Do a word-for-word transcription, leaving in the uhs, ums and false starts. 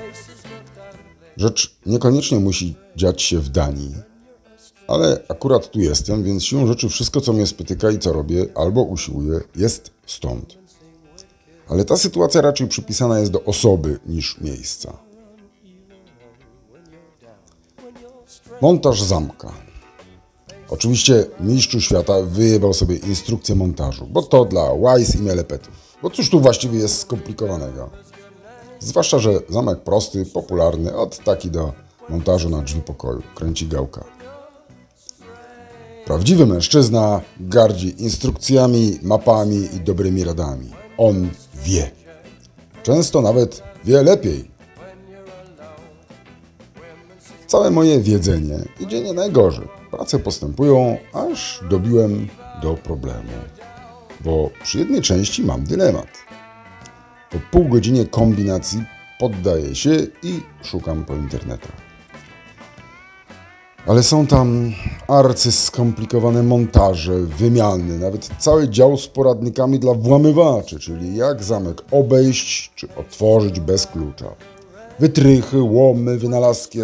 Rzecz niekoniecznie musi dziać się w Danii, ale akurat tu jestem, więc siłą rzeczy wszystko, co mnie spotyka i co robię, albo usiłuję, jest stąd. Ale ta sytuacja raczej przypisana jest do osoby niż miejsca. Montaż zamka. Oczywiście mistrzu świata wyjebał sobie instrukcję montażu, bo to dla łajs i melepetów. Bo cóż tu właściwie jest skomplikowanego? Zwłaszcza, że zamek prosty, popularny, od taki do montażu na drzwi pokoju, kręci gałka. Prawdziwy mężczyzna gardzi instrukcjami, mapami i dobrymi radami. On wie. Często nawet wie lepiej. Całe moje wiedzenie idzie nie najgorzej. Prace postępują, aż dobiłem do problemu. Bo przy jednej części mam dylemat. Po pół godzinie kombinacji poddaję się i szukam po internetach. Ale są tam arcyskomplikowane montaże, wymiany, nawet cały dział z poradnikami dla włamywaczy, czyli jak zamek obejść czy otworzyć bez klucza. Wytrychy, łomy, wynalazki